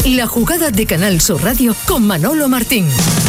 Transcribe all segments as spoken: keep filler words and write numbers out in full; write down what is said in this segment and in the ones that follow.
La jugada de Canal Sur Radio con Manolo Martín.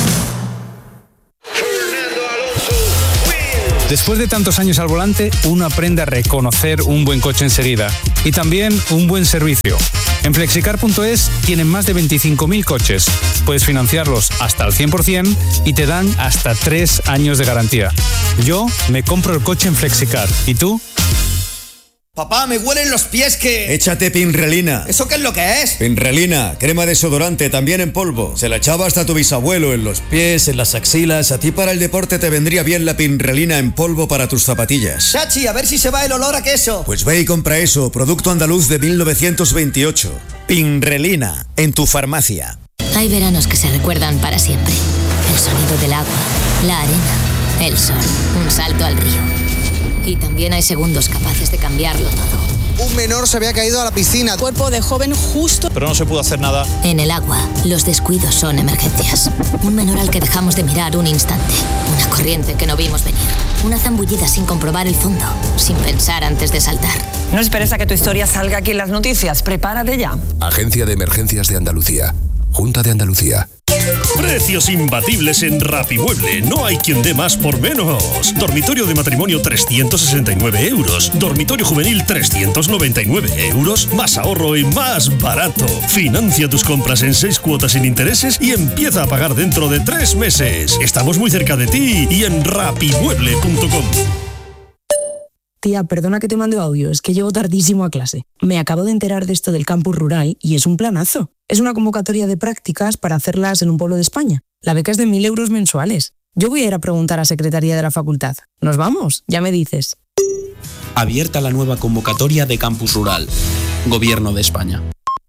Después de tantos años al volante, uno aprende a reconocer un buen coche enseguida y también un buen servicio. En flexicar punto es tienen más de veinticinco mil coches. Puedes financiarlos hasta al cien por ciento y te dan hasta tres años de garantía. Yo me compro el coche en Flexicar. ¿Y tú? Papá, me huelen los pies que... Échate Pinrelina. ¿Eso qué es lo que es? Pinrelina, crema desodorante, también en polvo. Se la echaba hasta tu bisabuelo en los pies, en las axilas. A ti para el deporte te vendría bien la Pinrelina en polvo para tus zapatillas. Chachi, a ver si se va el olor a queso. Pues ve y compra eso, producto andaluz de mil novecientos veintiocho. Pinrelina, en tu farmacia. Hay veranos que se recuerdan para siempre. El sonido del agua, la arena, el sol, un salto al río. Y también hay segundos capaces de cambiarlo todo. Un menor se había caído a la piscina. Cuerpo de joven justo. Pero no se pudo hacer nada. En el agua, los descuidos son emergencias. Un menor al que dejamos de mirar un instante. Una corriente que no vimos venir. Una zambullida sin comprobar el fondo. Sin pensar antes de saltar. No esperes a que tu historia salga aquí en las noticias. Prepárate ya. Agencia de Emergencias de Andalucía. Junta de Andalucía. Precios imbatibles en Rapimueble. No hay quien dé más por menos. Dormitorio de matrimonio trescientos sesenta y nueve euros. Dormitorio juvenil trescientos noventa y nueve euros. Más ahorro y más barato. Financia tus compras en seis cuotas sin intereses y empieza a pagar dentro de tres meses. Estamos muy cerca de ti y en rapimueble punto com. Tía, perdona que te mande audio, es que llego tardísimo a clase. Me acabo de enterar de esto del campus rural y es un planazo. Es una convocatoria de prácticas para hacerlas en un pueblo de España. La beca es de mil euros mensuales. Yo voy a ir a preguntar a Secretaría de la Facultad. ¿Nos vamos? Ya me dices. Abierta la nueva convocatoria de campus rural. Gobierno de España.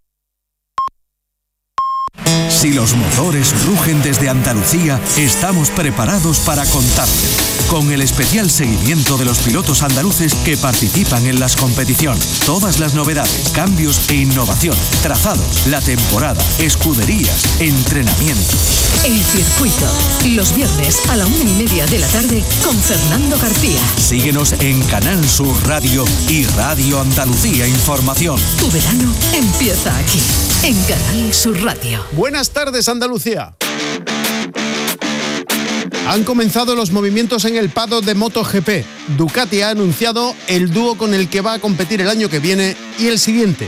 Si los motores rugen desde Andalucía, estamos preparados para contarte. Con el especial seguimiento de los pilotos andaluces que participan en las competiciones. Todas las novedades, cambios e innovación, trazados, la temporada, escuderías, entrenamientos. El circuito, los viernes a la una y media de la tarde con Fernando García. Síguenos en Canal Sur Radio y Radio Andalucía Información. Tu verano empieza aquí, en Canal Sur Radio. Buenas tardes, Andalucía. Han comenzado los movimientos en el paddock de MotoGP. Ducati ha anunciado el dúo con el que va a competir el año que viene y el siguiente.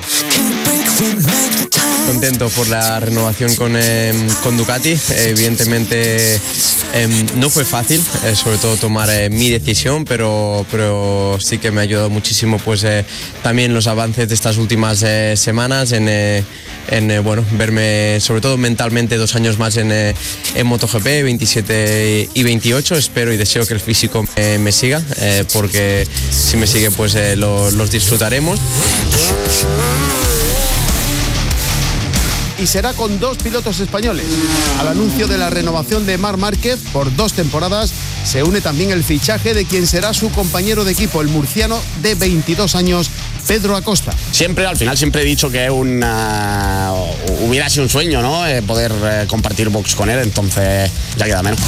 Contento por la renovación con, eh, con Ducati. Evidentemente eh, no fue fácil, eh, sobre todo tomar eh, mi decisión, pero, pero sí que me ha ayudado muchísimo pues, eh, también los avances de estas últimas eh, semanas en... Eh, en eh, bueno, verme sobre todo mentalmente dos años más en, eh, en MotoGP, veintisiete y veintiocho. Espero y deseo que el físico me, me siga, eh, porque si me sigue pues eh, lo, los disfrutaremos. Y será con dos pilotos españoles. Al anuncio de la renovación de Marc Márquez por dos temporadas se une también el fichaje de quien será su compañero de equipo, el murciano de veintidós años, Pedro Acosta. Siempre, al final siempre he dicho que una, hubiera sido un sueño, ¿no? Eh, poder eh, compartir box con él, entonces ya queda menos.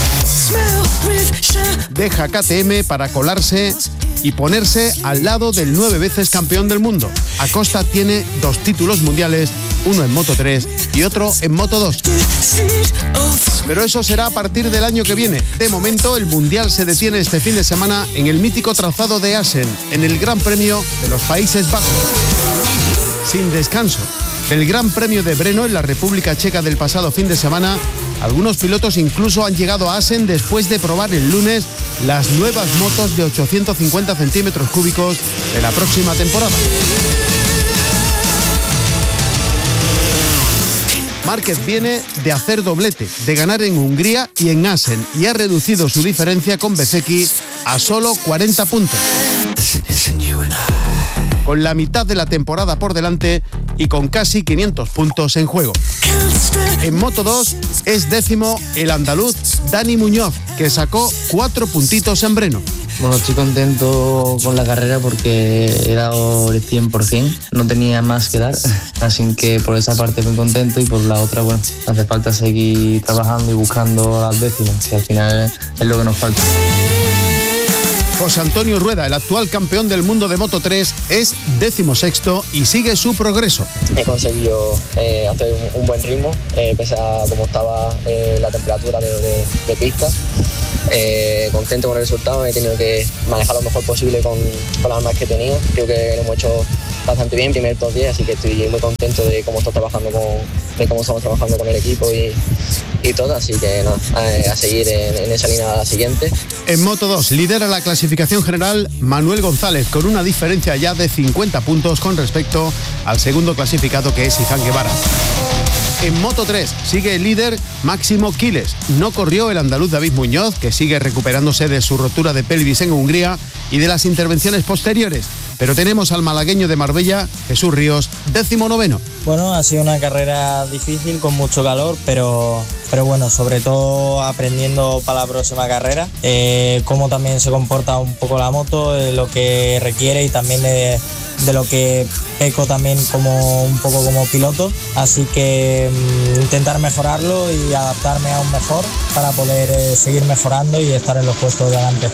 Deja K T M para colarse y ponerse al lado del nueve veces campeón del mundo. Acosta tiene dos títulos mundiales, uno en Moto tres y otro en Moto dos. Pero eso será a partir del año que viene. De momento, el Mundial se detiene este fin de semana en el mítico trazado de Assen, en el Gran Premio de los Países Bajos. Sin descanso. Del Gran Premio de Brno en la República Checa del pasado fin de semana, algunos pilotos incluso han llegado a Assen después de probar el lunes las nuevas motos de ochocientos cincuenta centímetros cúbicos de la próxima temporada. Márquez viene de hacer doblete, de ganar en Hungría y en Assen, y ha reducido su diferencia con Bezzecchi a solo cuarenta puntos. Con la mitad de la temporada por delante y con casi quinientos puntos en juego. En Moto dos es décimo el andaluz Dani Muñoz, que sacó cuatro puntitos en Brno. Bueno, estoy contento con la carrera porque he dado el cien por ciento, no tenía más que dar, así que por esa parte muy contento y por la otra, bueno, hace falta seguir trabajando y buscando las décimas, que al final es lo que nos falta. José Antonio Rueda, el actual campeón del mundo de Moto tres, es decimosexto y sigue su progreso. He conseguido eh, hacer un, un buen ritmo, eh, pese a cómo estaba eh, la temperatura de, de, de pista. Eh, contento con el resultado, he tenido que manejar lo mejor posible con, con las armas que tenía. Creo que lo hemos hecho bastante bien, primer top diez, así que estoy muy contento de cómo estoy trabajando con, de cómo estamos trabajando con el equipo y, y todo, así que nada, a, a seguir en, en esa línea a la siguiente. En Moto dos lidera la clasificación general Manuel González con una diferencia ya de cincuenta puntos con respecto al segundo clasificado, que es Izan Guevara. En Moto tres sigue el líder Máximo Quiles. No corrió el andaluz David Muñoz, que sigue recuperándose de su rotura de pelvis en Hungría y de las intervenciones posteriores. Pero tenemos al malagueño de Marbella, Jesús Ríos, décimo noveno. Bueno, ha sido una carrera difícil, con mucho calor, pero, pero bueno, sobre todo aprendiendo para la próxima carrera, eh, cómo también se comporta un poco la moto, eh, lo que requiere y también de, de lo que peco también como un poco como piloto, así que um, intentar mejorarlo y adaptarme aún mejor para poder eh, seguir mejorando y estar en los puestos de delante.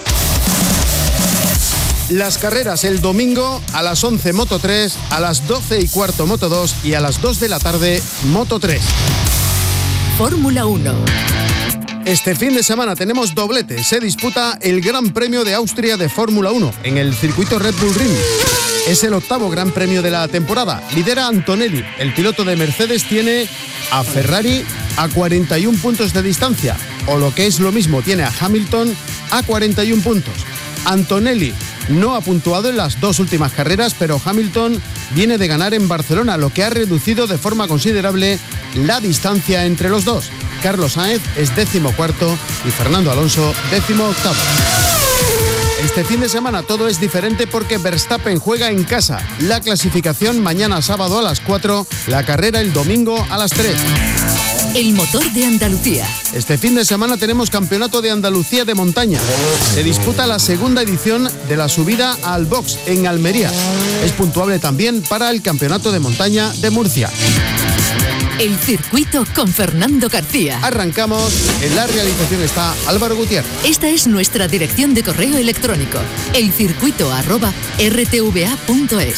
Las carreras el domingo a las once Moto tres, a las doce y cuarto Moto dos y a las dos de la tarde Moto tres. Fórmula uno. Este fin de semana tenemos doblete. Se disputa el Gran Premio de Austria de Fórmula uno en el circuito Red Bull Ring. Es el octavo Gran Premio de la temporada. Lidera Antonelli. El piloto de Mercedes tiene a Ferrari a cuarenta y un puntos de distancia. O lo que es lo mismo, tiene a Hamilton a cuarenta y un puntos. Antonelli no ha puntuado en las dos últimas carreras, pero Hamilton viene de ganar en Barcelona, lo que ha reducido de forma considerable la distancia entre los dos. Carlos Sainz es décimo cuarto y Fernando Alonso décimo octavo. Este fin de semana todo es diferente porque Verstappen juega en casa. La clasificación mañana sábado a las cuatro, la carrera el domingo a las tres. El motor de Andalucía. Este fin de semana tenemos Campeonato de Andalucía de montaña. Se disputa la segunda edición de la subida al box en Almería. Es puntuable también para el Campeonato de Montaña de Murcia. El circuito con Fernando García. Arrancamos. En la realización está Álvaro Gutiérrez. Esta es nuestra dirección de correo electrónico: elcircuito arroba r t v a punto es.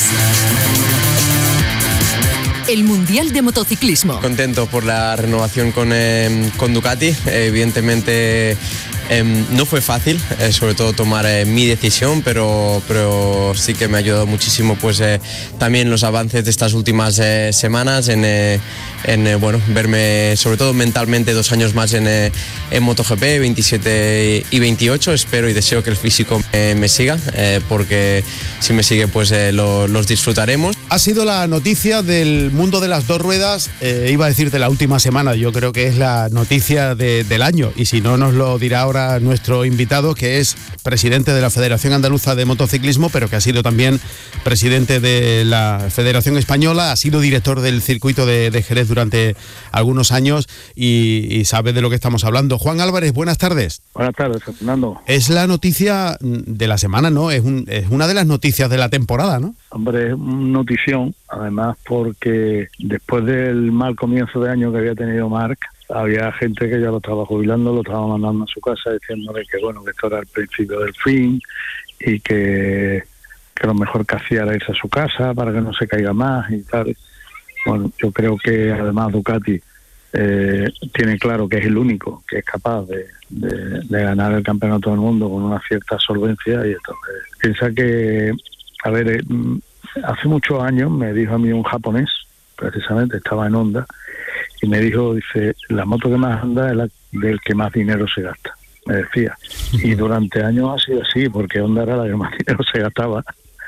El Mundial de Motociclismo. Contento por la renovación con, eh, con Ducati. Evidentemente eh, no fue fácil, eh, sobre todo tomar eh, mi decisión, pero, pero sí que me ha ayudado muchísimo pues eh, también los avances de estas últimas eh, semanas en, eh, en eh, bueno, verme sobre todo mentalmente dos años más en, eh, en MotoGP, veintisiete y veintiocho. Espero y deseo que el físico me, me siga, eh, porque si me sigue pues eh, lo, los disfrutaremos. Ha sido la noticia del mundo de las dos ruedas, eh, iba a decir de la última semana, yo creo que es la noticia de, del año, y si no nos lo dirá ahora nuestro invitado, que es presidente de la Federación Andaluza de Motociclismo, pero que ha sido también presidente de la Federación Española, ha sido director del circuito de, de Jerez durante algunos años y, y sabe de lo que estamos hablando. Juan Álvarez, buenas tardes. Buenas tardes, Fernando. Es la noticia de la semana, ¿no? Es, un, es una de las noticias de la temporada, ¿no? Hombre, es una notición, además porque después del mal comienzo de año que había tenido Marc, había gente que ya lo estaba jubilando, lo estaba mandando a su casa diciéndole que bueno, que esto era el principio del fin y que, que lo mejor que hacía era irse a su casa para que no se caiga más y tal. Bueno, yo creo que además Ducati eh, tiene claro que es el único que es capaz de, de, de ganar el campeonato del mundo con una cierta solvencia, y entonces piensa que, a ver, eh, hace muchos años me dijo a mí un japonés, precisamente estaba en Honda, y me dijo, dice, la moto que más anda es la del que más dinero se gasta, me decía. Y durante años ha sido así, porque Honda era la que más dinero se gastaba,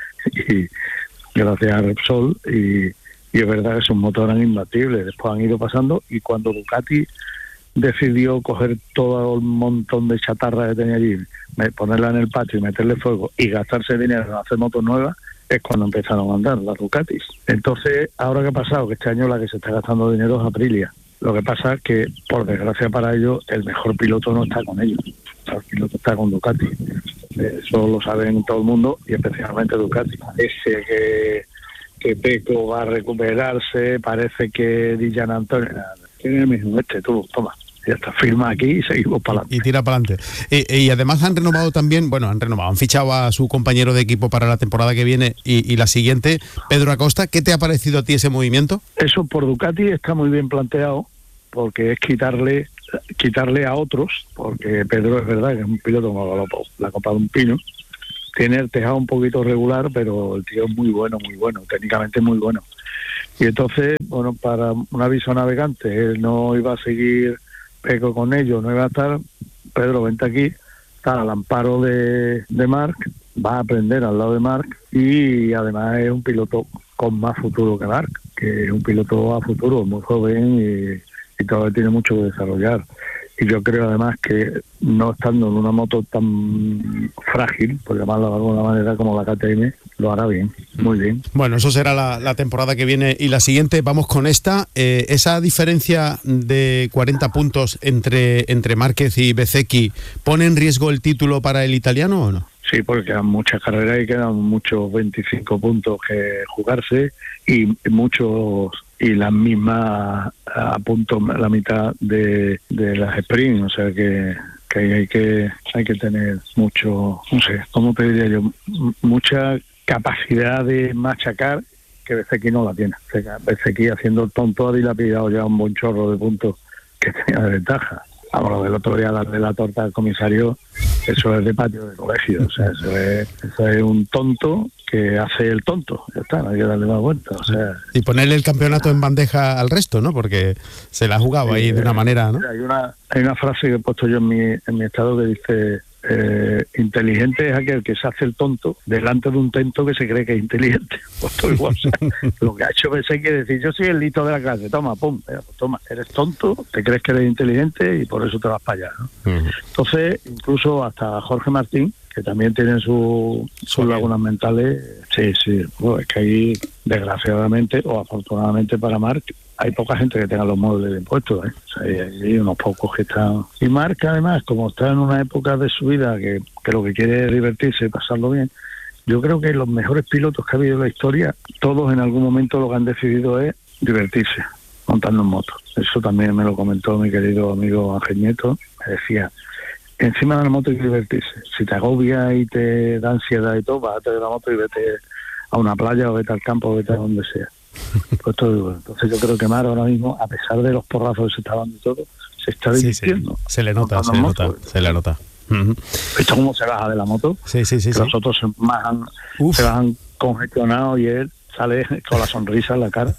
y gracias a Repsol, y, y es verdad que sus motores eran imbatibles. Después han ido pasando, y cuando Ducati decidió coger todo el montón de chatarra que tenía allí, ponerla en el patio y meterle fuego y gastarse dinero en hacer motos nuevas, es cuando empezaron a andar las Ducatis. Entonces, ahora que ha pasado, que este año la que se está gastando dinero es Aprilia. Lo que pasa es que, por desgracia para ellos, el mejor piloto no está con ellos. El piloto está con Ducati. Eso lo saben todo el mundo, y especialmente Ducati. Ese que, que Pecco va a recuperarse, parece que Di Giannantonio, tiene el mismo este, tú, toma. ya está, firma aquí y seguimos para adelante. Y tira para adelante. Y, y además han renovado también, bueno, han renovado, han fichado a su compañero de equipo para la temporada que viene y, y la siguiente, Pedro Acosta. ¿Qué te ha parecido a ti ese movimiento? Eso por Ducati está muy bien planteado, porque es quitarle quitarle a otros, porque Pedro es verdad que es un piloto como la, la copa de un pino, tiene el tejado un poquito regular, pero el tío es muy bueno, muy bueno, técnicamente muy bueno. Y entonces, bueno, para un aviso navegante, él no iba a seguir Peco con ellos, no iba a estar, Pedro, vente aquí, está al amparo de, de Marc, va a aprender al lado de Marc y además es un piloto con más futuro que Marc, que es un piloto a futuro, muy joven y, y todavía tiene mucho que desarrollar. Y yo creo además que no estando en una moto tan frágil, por llamarlo de alguna manera, como la K T M, lo hará bien, muy bien. Bueno, eso será la, la temporada que viene. Y la siguiente, vamos con esta. Eh, ¿Esa diferencia de cuarenta puntos entre, entre Márquez y Bezzecchi pone en riesgo el título para el italiano o no? Sí, porque quedan muchas carreras y quedan muchos veinticinco puntos que jugarse y muchos y las mismas a punto la mitad de, de las sprint, o sea que, que hay que hay que tener mucho, no sé, ¿cómo te diría yo? M- mucha capacidad de machacar que Bezzecchi no la tiene. Bezzecchi haciendo el tonto ha dilapidado ya un buen chorro de puntos que tenía de ventaja. Vamos, lo del otro día darle la torta al comisario, eso es de patio de colegio, o sea, eso es, eso es un tonto que hace el tonto, ya está, no hay que darle más vuelta, o sea... Y ponerle el campeonato en bandeja al resto, ¿no? Porque se la ha jugado sí, ahí de una manera, ¿no? Hay una, hay una frase que he puesto yo en mi, en mi estado que dice... Eh, inteligente es aquel que se hace el tonto delante de un tento que se cree que es inteligente. Pues todo igual, o sea, lo que ha hecho Bezzecchi es decir, yo soy el listo de la clase, toma, pum, pues toma, eres tonto, te crees que eres inteligente y por eso te vas para allá, ¿no? Uh-huh. Entonces, incluso hasta Jorge Martín, que también tiene su, sus lagunas mentales, sí, sí, bueno, es que ahí, desgraciadamente o afortunadamente para Marc, hay poca gente que tenga los móviles de impuestos, ¿eh? O sea, hay, hay unos pocos que están... Y Marc, además, como está en una época de su vida que, que lo que quiere es divertirse y pasarlo bien, yo creo que los mejores pilotos que ha habido en la historia, todos en algún momento lo que han decidido es divertirse, montando en moto. Eso también me lo comentó mi querido amigo Ángel Nieto, me decía... Encima de la moto hay que divertirse. Si te agobia y te da ansiedad y todo, bájate de la moto y vete a una playa o vete al campo o vete a donde sea. Pues todo igual. Entonces yo creo que Mar ahora mismo, a pesar de los porrazos que se está dando y todo, se está divirtiendo. Sí, sí. Se le nota, se le nota, moto. se le nota. Uh-huh. ¿Visto cómo se baja de la moto? Sí, sí, sí. Que sí. Los otros se bajan, se bajan congestionados y él sale con la sonrisa en la cara.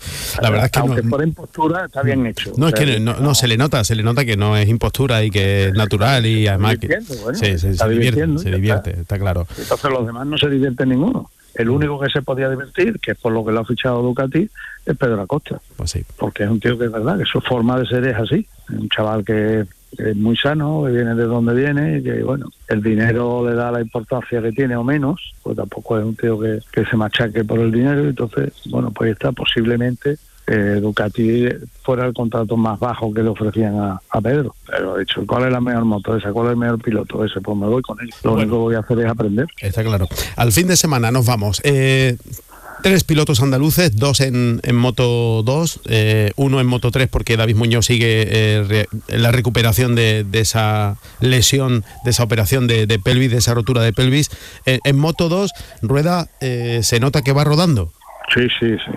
La verdad es que aunque no, por impostura está bien hecho. No, o es sea, que no, no, se le nota, se le nota que no es impostura y que es natural y además que bueno, sí, sí, se divierte, se divierte, está. está claro. Entonces los demás no se divierten ninguno. El único que se podía divertir, que es por lo que lo ha fichado Ducati, es Pedro Acosta. Pues sí. Porque es un tío que es verdad, que su forma de ser es así. Un chaval que es muy sano, que viene de donde viene y que, bueno, el dinero le da la importancia que tiene o menos, pues tampoco es un tío que, que se machaque por el dinero. Entonces, bueno, pues está posiblemente eh, Ducati fuera el contrato más bajo que le ofrecían a, a Pedro. Pero de hecho, ¿cuál es la mejor moto esa? ¿Cuál es el mejor piloto ese? Pues me voy con él. Lo bueno, único que voy a hacer es aprender. Está claro. Al fin de semana nos vamos. Eh... Tres pilotos andaluces, dos en, en Moto dos, eh, uno en Moto tres porque David Muñoz sigue eh, re, la recuperación de, de esa lesión, de esa operación de, de pelvis, de esa rotura de pelvis. Eh, en Moto dos, Rueda eh, se nota que va rodando. Sí, sí, sí.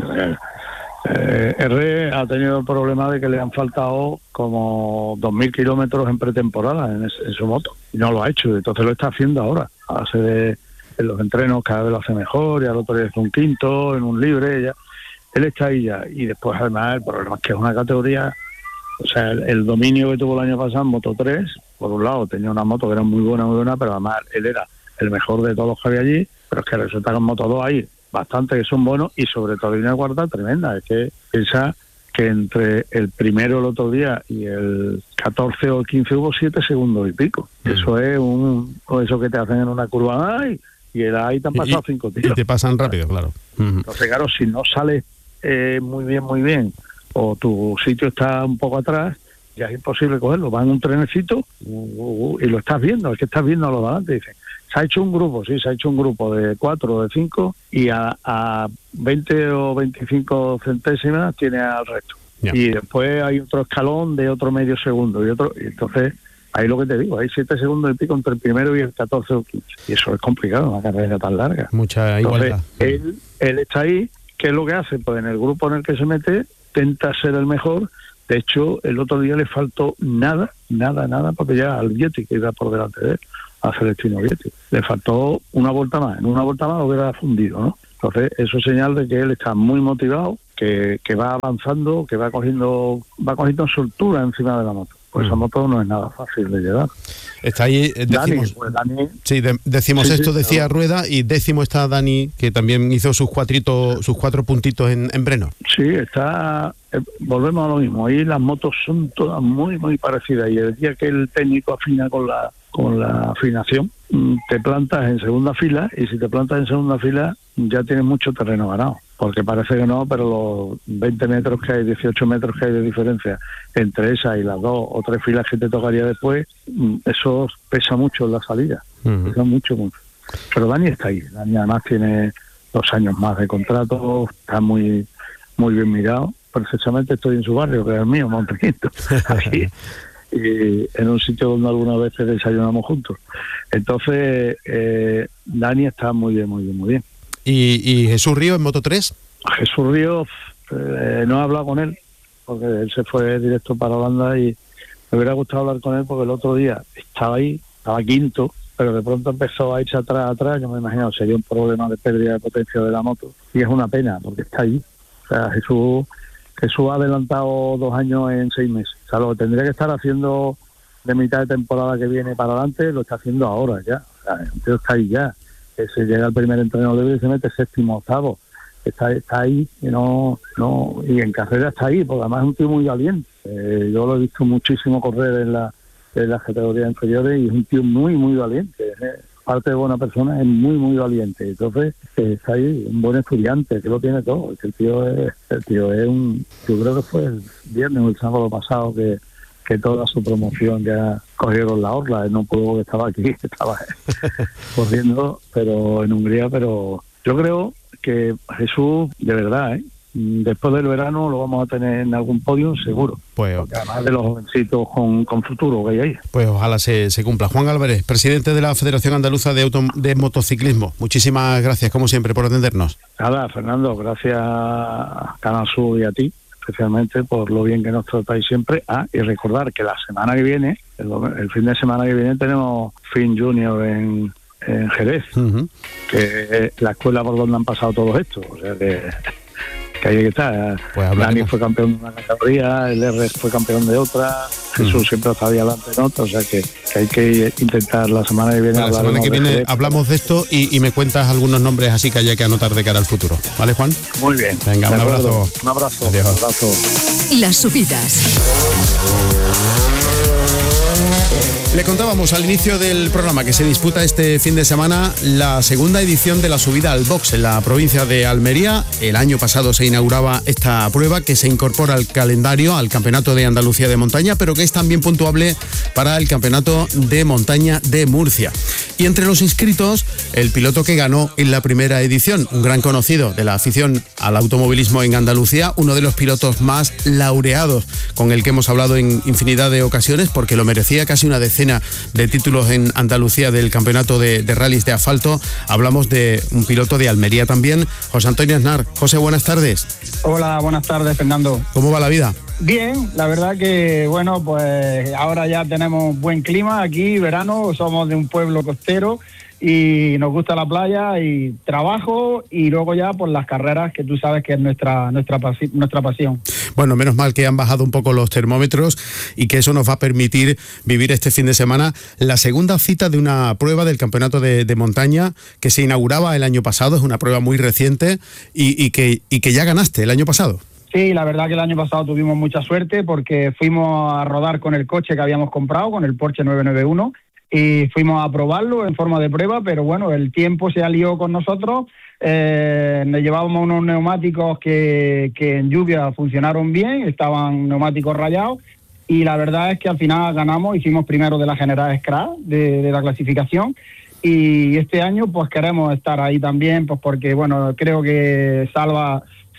Eh, R ha tenido el problema de que le han faltado como dos mil kilómetros en pretemporada en, ese, en su moto y no lo ha hecho, entonces lo está haciendo ahora a base de en los entrenos cada vez lo hace mejor, y al otro día hace un quinto, en un libre, ya. Él está ahí ya, y después además el problema es que es una categoría, o sea, el, el dominio que tuvo el año pasado en Moto tres, por un lado tenía una moto que era muy buena, muy buena, pero además él era el mejor de todos los que había allí, pero es que resulta que en Moto dos hay bastante que son buenos, y sobre todo hay una guarda tremenda, es que piensa que entre el primero el otro día y el catorce o el quince hubo siete segundos y pico, mm. eso es un, o eso que te hacen en una curva, ¡ay! Y ahí te han pasado y, cinco tiros. Y te pasan rápido, claro. Uh-huh. Entonces, claro, si no sales eh, muy bien, muy bien, o tu sitio está un poco atrás, ya es imposible cogerlo. Va en un trenecito uh, uh, uh, y lo estás viendo, es que estás viendo a los delante. Dicen, se ha hecho un grupo, sí, se ha hecho un grupo de cuatro o de cinco y a, a veinte o veinticinco centésimas tiene al resto. Yeah. Y después hay otro escalón de otro medio segundo y otro, y entonces ahí lo que te digo, hay siete segundos y pico entre el primero y el catorce o quince, y eso es complicado, una carrera tan larga. Mucha igualdad. Entonces, él, él está ahí, ¿qué es lo que hace? Pues en el grupo en el que se mete, intenta ser el mejor. De hecho, el otro día le faltó nada, nada, nada, porque ya al Vietti, que iba por delante de él, a Celestino Vietti, le faltó una vuelta más, en una vuelta más lo hubiera fundido, ¿no? Entonces, eso es señal de que él está muy motivado, que, que va avanzando, que va cogiendo, va cogiendo soltura encima de la moto. Pues mm. esa moto no es nada fácil de llevar. Está ahí, eh, decimos, Dani, pues Dani, sí, de, decimos sí, esto, sí, decía claro. Rueda, y décimo está Dani, que también hizo sus cuatritos, sus cuatro puntitos en, en Breno. Sí, está, eh, volvemos a lo mismo, ahí las motos son todas muy, muy parecidas, y el día que el técnico afina con la, con la afinación, te plantas en segunda fila, y si te plantas en segunda fila ya tienes mucho terreno ganado, porque parece que no, pero los veinte metros que hay, dieciocho metros que hay de diferencia entre esa y las dos o tres filas que te tocaría después, eso pesa mucho en la salida, uh-huh. pesa mucho, mucho. Pero Dani está ahí, Dani además tiene dos años más de contrato, está muy muy bien mirado, precisamente estoy en su barrio, que es el mío, Montequinto, aquí, y en un sitio donde algunas veces desayunamos juntos. Entonces, eh, Dani está muy bien, muy bien, muy bien. ¿Y, y Jesús Río en Moto tres? Jesús Río, eh, no he hablado con él, porque él se fue directo para Holanda y me hubiera gustado hablar con él porque el otro día estaba ahí, estaba quinto, pero de pronto empezó a irse atrás, atrás, yo me imagino sería un problema de pérdida de potencia de la moto, y es una pena, porque está ahí. O sea, Jesús, Jesús ha adelantado dos años en seis meses. O sea, lo que tendría que estar haciendo de mitad de temporada que viene para adelante, lo está haciendo ahora ya. O sea, el tío está ahí ya. Se llega al primer entreno libre y se mete séptimo, octavo. Está, está ahí y no, no, y en carrera está ahí, porque además es un tío muy valiente. Eh, yo lo he visto muchísimo correr en la en las categorías inferiores y es un tío muy, muy valiente. Eh. Aparte de buena persona, es muy, muy valiente. Entonces, eh, está ahí, un buen estudiante, que lo tiene todo. El tío es, el tío es un, yo creo que fue el viernes o el sábado pasado que que toda su promoción ya cogieron la orla, él no pudo porque estaba aquí, estaba corriendo, pero en Hungría, pero yo creo que Jesús, de verdad, ¿eh? después del verano lo vamos a tener en algún podio seguro, pues, porque además de los jovencitos con, con futuro que hay ahí. Pues ojalá se, se cumpla. Juan Álvarez, presidente de la Federación Andaluza de, Auto, de Motociclismo, muchísimas gracias, como siempre, por atendernos. Nada, Fernando, gracias a Canal Sur y a ti, especialmente por lo bien que nos tratáis siempre. Ah, y recordar que la semana que viene, el, el fin de semana que viene, tenemos Fin Junior en, en Jerez, uh-huh. que es la escuela por donde han pasado todos estos. O sea que, que hay que estar. Pues Dani fue campeón de una categoría, el R fue campeón de otra, uh-huh. Jesús siempre está ahí adelante en otra, o sea que, que hay que intentar la semana que viene. La semana que viene Jerez. Hablamos de esto y, y me cuentas algunos nombres así que haya que anotar de cara al futuro. ¿Vale, Juan? Muy bien. Venga, un abrazo. Un abrazo. Adiós. Un abrazo. Las subidas. Le contábamos al inicio del programa que se disputa este fin de semana la segunda edición de la subida al box en la provincia de Almería. El año pasado se inauguraba esta prueba que se incorpora al calendario, al Campeonato de Andalucía de Montaña, pero que es también puntuable para el Campeonato de Montaña de Murcia. Y entre los inscritos, el piloto que ganó en la primera edición, un gran conocido de la afición al automovilismo en Andalucía, uno de los pilotos más laureados, con el que hemos hablado en infinidad de ocasiones, porque lo merecía, casi una decena de títulos en Andalucía del campeonato de, de rallies de asfalto. Hablamos de un piloto de Almería también, José Antonio Aznar. José, buenas tardes. Hola, buenas tardes, Fernando. ¿Cómo va la vida? Bien, la verdad que, bueno, pues ahora ya tenemos buen clima aquí, verano, somos de un pueblo costero y nos gusta la playa y trabajo y luego ya por las carreras que tú sabes que es nuestra nuestra pasi- nuestra pasión. Bueno, menos mal que han bajado un poco los termómetros y que eso nos va a permitir vivir este fin de semana la segunda cita de una prueba del campeonato de, de montaña que se inauguraba el año pasado, es una prueba muy reciente y, y, que, y que ya ganaste el año pasado. Sí, la verdad que el año pasado tuvimos mucha suerte porque fuimos a rodar con el coche que habíamos comprado, con el Porsche nueve nueve uno, y fuimos a probarlo en forma de prueba, pero bueno, el tiempo se alió con nosotros, eh, nos llevábamos unos neumáticos que, que en lluvia funcionaron bien, estaban neumáticos rayados, y la verdad es que al final ganamos, hicimos primero de la general Scratch de, de la clasificación, y este año pues queremos estar ahí también, pues porque bueno, creo que Salva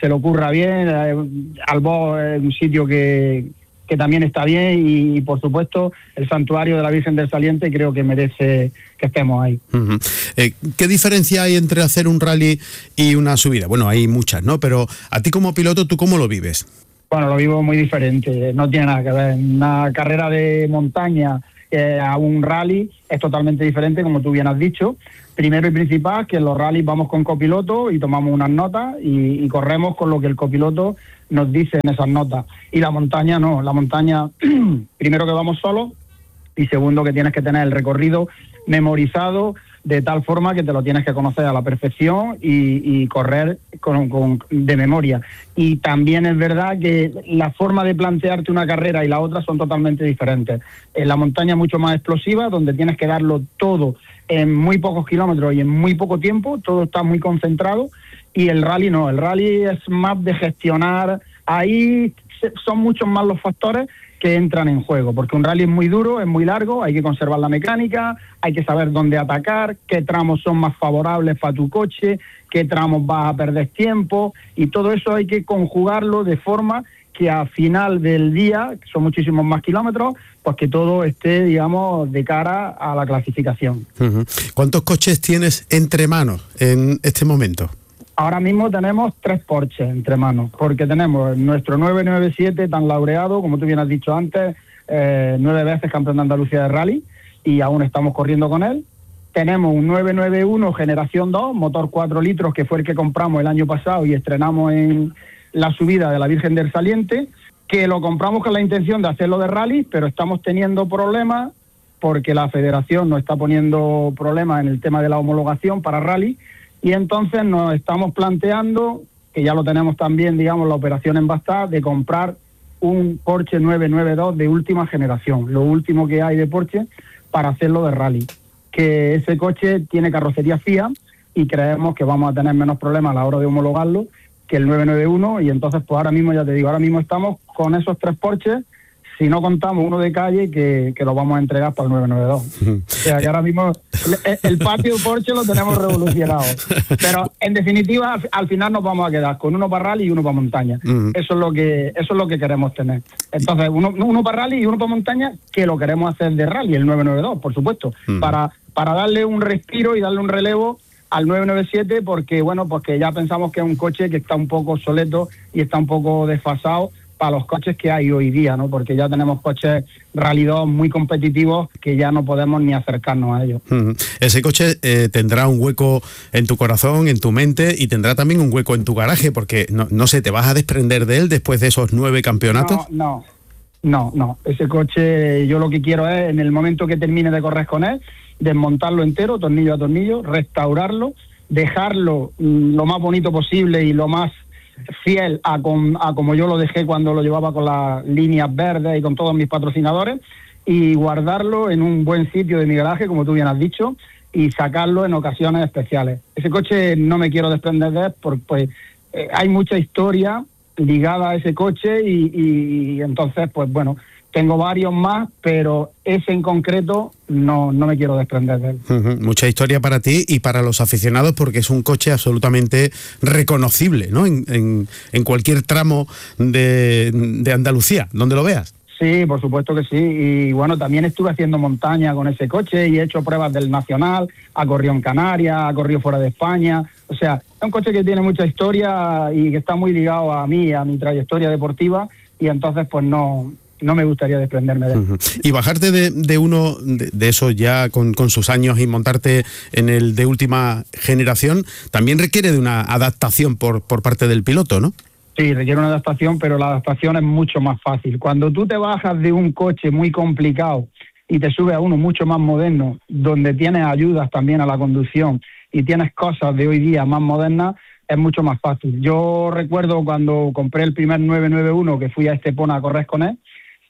se le ocurra bien. Eh, Albó es un sitio que, que también está bien y, y, por supuesto, el santuario de la Virgen del Saliente creo que merece que estemos ahí. Uh-huh. Eh, ¿Qué diferencia hay entre hacer un rally y una subida? Bueno, hay muchas, ¿no? Pero a ti como piloto, ¿tú cómo lo vives? Bueno, lo vivo muy diferente, no tiene nada que ver. Una carrera de montaña eh, a un rally es totalmente diferente, como tú bien has dicho. Primero y principal, que en los rallies vamos con copiloto y tomamos unas notas y, y corremos con lo que el copiloto nos dice en esas notas. Y la montaña no, la montaña, primero que vamos solos y segundo que tienes que tener el recorrido memorizado de tal forma que te lo tienes que conocer a la perfección y, y correr con, con, de memoria. Y también es verdad que la forma de plantearte una carrera y la otra son totalmente diferentes. En la montaña mucho más explosiva, donde tienes que darlo todo en muy pocos kilómetros y en muy poco tiempo, todo está muy concentrado, y el rally no, el rally es más de gestionar, ahí son muchos más los factores que entran en juego, porque un rally es muy duro, es muy largo, hay que conservar la mecánica, hay que saber dónde atacar, qué tramos son más favorables para tu coche, qué tramos vas a perder tiempo, y todo eso hay que conjugarlo de forma que al final del día, que son muchísimos más kilómetros, pues que todo esté, digamos, de cara a la clasificación. Uh-huh. ¿Cuántos coches tienes entre manos en este momento? Ahora mismo tenemos tres Porsche entre manos, porque tenemos nuestro nueve nueve siete tan laureado, como tú bien has dicho antes, eh, nueve veces campeón de Andalucía de rally, y aún estamos corriendo con él. Tenemos un nueve nueve uno generación dos, motor cuatro litros, que fue el que compramos el año pasado y estrenamos en la subida de la Virgen del Saliente, que lo compramos con la intención de hacerlo de rally, pero estamos teniendo problemas porque la federación nos está poniendo problemas en el tema de la homologación para rally, y entonces nos estamos planteando, que ya lo tenemos también, digamos, la operación embastada, de comprar un Porsche nueve nueve dos de última generación, lo último que hay de Porsche, para hacerlo de rally. Que ese coche tiene carrocería Fiat y creemos que vamos a tener menos problemas a la hora de homologarlo que el nueve nueve uno, y entonces pues ahora mismo, ya te digo, ahora mismo estamos con esos tres Porsches, si no contamos uno de calle, que, que lo vamos a entregar para el nueve nueve dos. O sea que ahora mismo el, el patio Porsche lo tenemos revolucionado. Pero en definitiva, al, al final nos vamos a quedar con uno para rally y uno para montaña. Uh-huh. Eso es lo que eso es lo que queremos tener. Entonces, uno, uno para rally y uno para montaña, que lo queremos hacer de rally, el nueve nueve dos, por supuesto, uh-huh. para, para darle un respiro y darle un relevo al nueve nueve siete, porque bueno, porque ya pensamos que es un coche que está un poco obsoleto y está un poco desfasado para los coches que hay hoy día, ¿no? Porque ya tenemos coches Rally dos muy competitivos que ya no podemos ni acercarnos a ellos. Uh-huh. Ese coche eh, tendrá un hueco en tu corazón, en tu mente, y tendrá también un hueco en tu garaje, porque no, no sé, ¿te vas a desprender de él después de esos nueve campeonatos? No, no, no, no. Ese coche, yo lo que quiero es, en el momento que termine de correr con él, desmontarlo entero, tornillo a tornillo, restaurarlo, dejarlo mm, lo más bonito posible y lo más fiel a, con, a como yo lo dejé cuando lo llevaba con las líneas verdes y con todos mis patrocinadores, y guardarlo en un buen sitio de mi garaje, como tú bien has dicho, y sacarlo en ocasiones especiales. Ese coche no me quiero desprender de él porque pues, eh, hay mucha historia ligada a ese coche y, y, y entonces, pues bueno, tengo varios más, pero ese en concreto no, no me quiero desprender de él. Uh-huh. Mucha historia para ti y para los aficionados, porque es un coche absolutamente reconocible, ¿no? En, en, en cualquier tramo de, de Andalucía, donde lo veas. Sí, por supuesto que sí. Y bueno, también estuve haciendo montaña con ese coche y he hecho pruebas del Nacional, ha corrido en Canarias, ha corrido fuera de España. O sea, es un coche que tiene mucha historia y que está muy ligado a mí, a mi trayectoria deportiva, y entonces pues no... no me gustaría desprenderme de él. Uh-huh. Y bajarte de, de uno de, de esos ya con, con sus años y montarte en el de última generación también requiere de una adaptación por, por parte del piloto, ¿no? Sí, requiere una adaptación, pero la adaptación es mucho más fácil. Cuando tú te bajas de un coche muy complicado y te subes a uno mucho más moderno, donde tienes ayudas también a la conducción y tienes cosas de hoy día más modernas, es mucho más fácil. Yo recuerdo cuando compré el primer nueve nueve uno, que fui a Estepona a correr con él,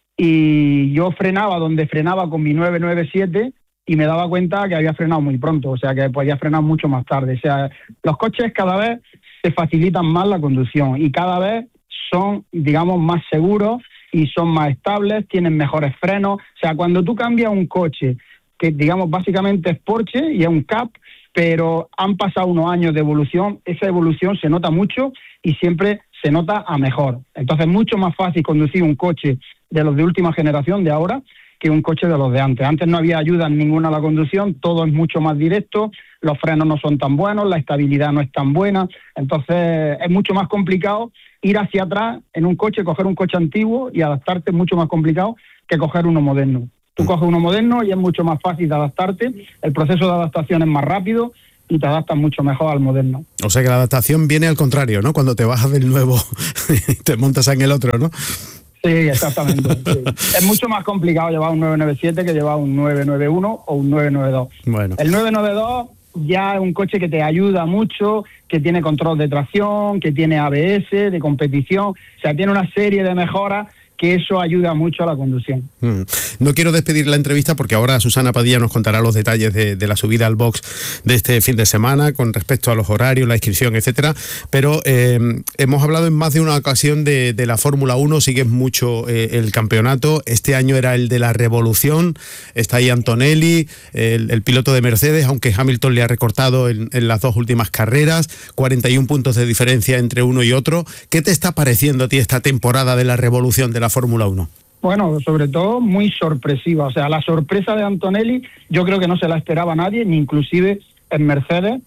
y yo frenaba donde frenaba con mi nueve nueve siete y me daba cuenta que había frenado muy pronto, o sea que podía frenar mucho más tarde. O sea, los coches cada vez se facilitan más la conducción y cada vez son, digamos, más seguros y son más estables, tienen mejores frenos. O sea, cuando tú cambias un coche que, digamos, básicamente es Porsche y es un Cap, pero han pasado unos años de evolución, esa evolución se nota mucho y siempre se nota a mejor. Entonces es mucho más fácil conducir un coche de los de última generación de ahora que un coche de los de antes. Antes no había ayuda ninguna a la conducción, todo es mucho más directo, los frenos no son tan buenos, la estabilidad no es tan buena, entonces es mucho más complicado ir hacia atrás en un coche, coger un coche antiguo y adaptarte es mucho más complicado que coger uno moderno. Tú coges uno moderno y es mucho más fácil de adaptarte, el proceso de adaptación es más rápido y te adaptas mucho mejor al moderno. O sea que la adaptación viene al contrario, ¿no? Cuando te bajas del nuevo y te montas en el otro, ¿no? Sí, exactamente. Sí. Es mucho más complicado llevar un nueve nueve siete que llevar un nueve nueve uno o un nueve nueve dos. Bueno. El nueve nueve dos ya es un coche que te ayuda mucho, que tiene control de tracción, que tiene A B S, de competición, o sea, tiene una serie de mejoras que eso ayuda mucho a la conducción. Mm. No quiero despedir la entrevista porque ahora Susana Padilla nos contará los detalles de, de la subida al box de este fin de semana con respecto a los horarios, la inscripción, etcétera. Pero eh, hemos hablado en más de una ocasión de, de la Fórmula uno, sigues mucho eh, el campeonato. Este año era el de la revolución, está ahí Antonelli, el, el piloto de Mercedes, aunque Hamilton le ha recortado en, en las dos últimas carreras, cuarenta y un puntos de diferencia entre uno y otro. ¿Qué te está pareciendo a ti esta temporada de la revolución de la Fórmula uno? Bueno, sobre todo muy sorpresiva. O sea, la sorpresa de Antonelli yo creo que no se la esperaba a nadie, ni inclusive en Mercedes.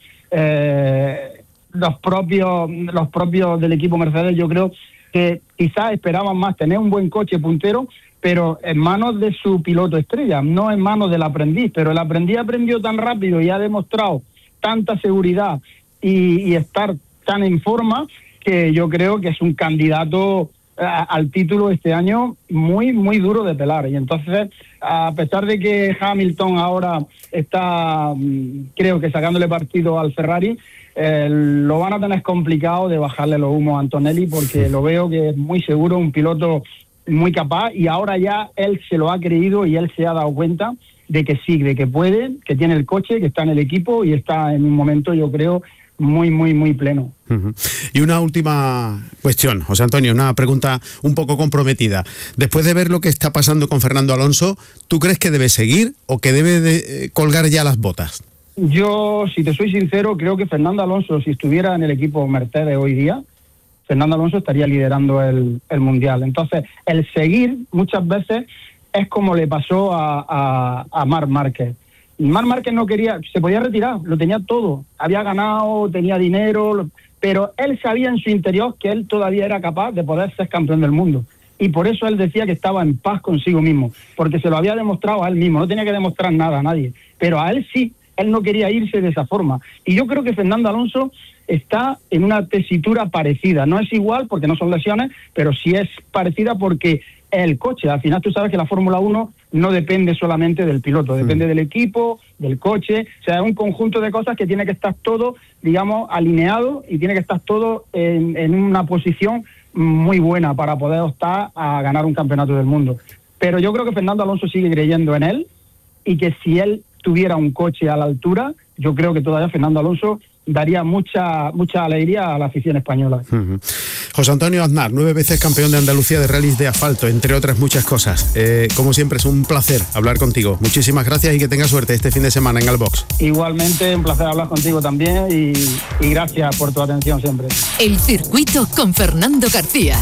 Eh, los propios los propios del equipo Mercedes yo creo que quizás esperaban más tener un buen coche puntero, pero en manos de su piloto estrella, no en manos del aprendiz. Pero el aprendiz aprendió tan rápido y ha demostrado tanta seguridad y, y estar tan en forma que yo creo que es un candidato al título este año muy muy duro de pelar. Y entonces, a pesar de que Hamilton ahora está creo que sacándole partido al Ferrari, eh, lo van a tener complicado de bajarle los humos a Antonelli, porque lo veo que es muy seguro, un piloto muy capaz, y ahora ya él se lo ha creído y él se ha dado cuenta de que sí, de que puede, que tiene el coche, que está en el equipo y está en un momento, yo creo, muy, muy, muy pleno. Uh-huh. Y una última cuestión, José Antonio, una pregunta un poco comprometida. Después de ver lo que está pasando con Fernando Alonso, ¿tú crees que debe seguir o que debe de eh, colgar ya las botas? Yo, si te soy sincero, creo que Fernando Alonso, si estuviera en el equipo Mercedes hoy día, Fernando Alonso estaría liderando el, el Mundial. Entonces, el seguir muchas veces es como le pasó a, a, a Marc Márquez. Marc Márquez no quería, se podía retirar, lo tenía todo, había ganado, tenía dinero, pero él sabía en su interior que él todavía era capaz de poder ser campeón del mundo. Y por eso él decía que estaba en paz consigo mismo, porque se lo había demostrado a él mismo, no tenía que demostrar nada a nadie, pero a él sí, él no quería irse de esa forma. Y yo creo que Fernando Alonso está en una tesitura parecida, no es igual porque no son lesiones, pero sí es parecida porque el coche, al final tú sabes que la Fórmula uno no depende solamente del piloto, depende mm. del equipo, del coche, o sea, es un conjunto de cosas que tiene que estar todo, digamos, alineado y tiene que estar todo en, en una posición muy buena para poder optar a ganar un campeonato del mundo. Pero yo creo que Fernando Alonso sigue creyendo en él y que si él tuviera un coche a la altura, yo creo que todavía Fernando Alonso daría mucha mucha alegría a la afición española. Uh-huh. José Antonio Aznar, nueve veces campeón de Andalucía de rallies de asfalto, entre otras muchas cosas. Eh, como siempre, es un placer hablar contigo. Muchísimas gracias y que tengas suerte este fin de semana en el box. Igualmente, un placer hablar contigo también y, y gracias por tu atención siempre. El circuito con Fernando García.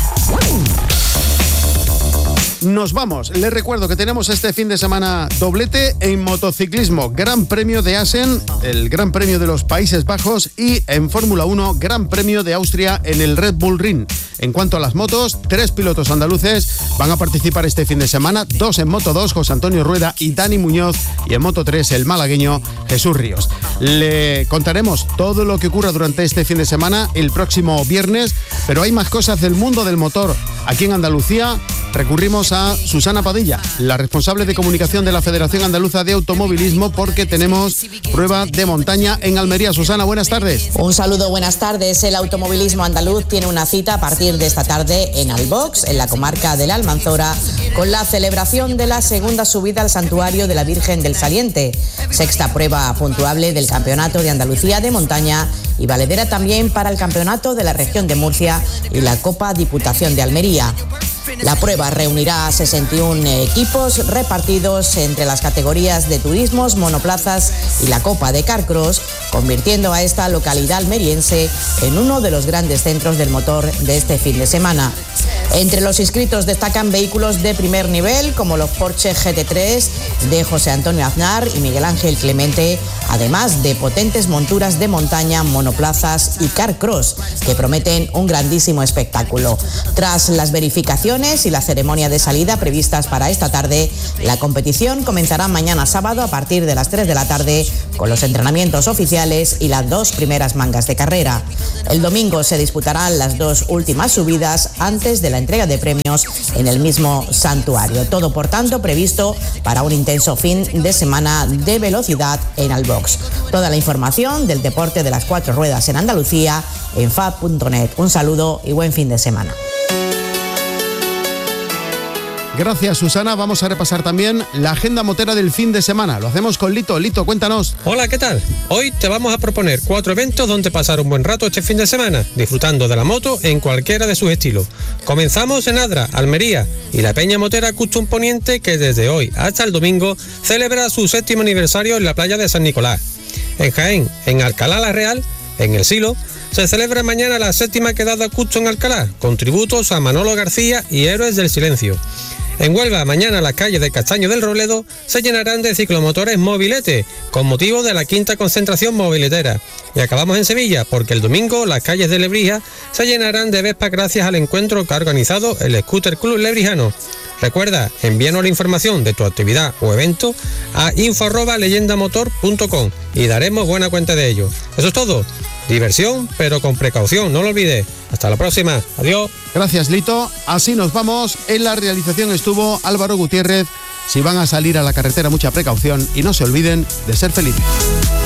Nos vamos. Les recuerdo que tenemos este fin de semana doblete en motociclismo. Gran Premio de Assen, el Gran Premio de los Países Bajos, y en Fórmula uno, Gran Premio de Austria en el Red Bull Ring. En cuanto a las motos, tres pilotos andaluces van a participar este fin de semana. Dos en Moto dos, José Antonio Rueda y Dani Muñoz. Y en Moto tres, el malagueño Jesús Ríos. Le contaremos todo lo que ocurra durante este fin de semana el próximo viernes. Pero hay más cosas del mundo del motor. Aquí en Andalucía recurrimos a Susana Padilla, la responsable de comunicación de la Federación Andaluza de Automovilismo, porque tenemos prueba de montaña en Almería. Susana, buenas tardes. Un saludo, buenas tardes. El automovilismo andaluz tiene una cita a partir de esta tarde en Albox, en la comarca de la Almanzora, con la celebración de la segunda subida al Santuario de la Virgen del Saliente, sexta prueba puntuable del Campeonato de Andalucía de Montaña y valedera también para el Campeonato de la Región de Murcia y la Copa Diputación de Almería. La prueba reunirá sesenta y uno equipos repartidos entre las categorías de turismos, monoplazas y la Copa de Carcross, convirtiendo a esta localidad almeriense en uno de los grandes centros del motor de este fin de semana. Entre los inscritos destacan vehículos de primer nivel como los Porsche G T tres de José Antonio Aznar y Miguel Ángel Clemente, además de potentes monturas de montaña, monoplazas y carcross que prometen un grandísimo espectáculo. Tras las verificaciones y la ceremonia de salida previstas para esta tarde, la competición comenzará mañana sábado a partir de las tres de la tarde con los entrenamientos oficiales y las dos primeras mangas de carrera. El domingo se disputarán las dos últimas subidas antes de la entrega de premios en el mismo santuario. Todo, por tanto, previsto para un intenso fin de semana de velocidad en Albox. Toda la información del deporte de las cuatro ruedas en Andalucía en f a b punto net. Un saludo y buen fin de semana. Gracias, Susana. Vamos a repasar también la agenda motera del fin de semana. Lo hacemos con Lito. Lito, cuéntanos. Hola, ¿qué tal? Hoy te vamos a proponer cuatro eventos donde pasar un buen rato este fin de semana, disfrutando de la moto en cualquiera de sus estilos. Comenzamos en Adra, Almería, y la Peña Motera Custom Poniente, que desde hoy hasta el domingo celebra su séptimo aniversario en la playa de San Nicolás. En Jaén, en Alcalá la Real, en El Silo, se celebra mañana la séptima quedada Custom Alcalá, con tributos a Manolo García y Héroes del Silencio. En Huelva, mañana las calles de Castaño del Robledo se llenarán de ciclomotores mobilete, con motivo de la quinta concentración mobiletera. Y acabamos en Sevilla, porque el domingo las calles de Lebrija se llenarán de Vespa gracias al encuentro que ha organizado el Scooter Club Lebrijano. Recuerda, envíanos la información de tu actividad o evento a info arroba leyendamotor punto com y daremos buena cuenta de ello. Eso es todo. Diversión, pero con precaución, no lo olvides. Hasta la próxima. Adiós. Gracias, Lito. Así nos vamos. En la realización estuvo Álvaro Gutiérrez. Si van a salir a la carretera, mucha precaución y no se olviden de ser felices.